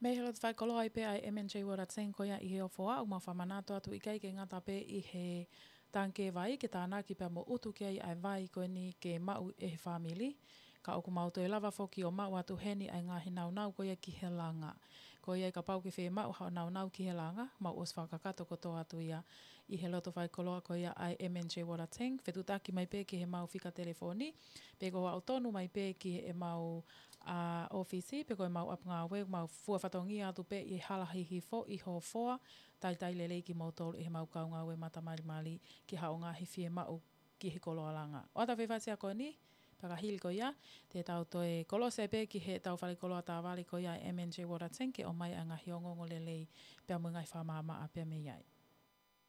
Me helot whai kolo ai pe ai MNJ Wara Tseng ko ia i he o whoa o ma whamanato atu i kai ke ngata pe i he tanke vai ke tāna ki pia mo utu ki ai vai ko ni ke mau e he whamili. Ka oku mau toi lava whoki o mau atu heni ai ngā he nau ko ia ki he langa. Ko ia ka pau ki whee mau hao nau ki he langa, mau os whakakato ko tō atu ia i he loto whai koloa ko ia ai MNJ Wara Tseng. Whetu taki mai pe ki he mau whika telefoni, pe ko au tonu mai pe ki he mau ofisi, pe ko e mau ap ngā weu, mau fua whatongi atu pe i halahi hi fo, i ho foa, tai lelei ki mau tolu i he mau kau ngā weu mata mali ki hao ngā hi whie mau ki he koloa langa. O ata whiwhatia ko ni, pakahili ko ia, te tau toi kolose pe ki he tau whare koloa tā wale ko ia MNJ Wara Tseng ke o mai a ngahi o ngongo lelei, pia mo ngai whamama a pia me iai.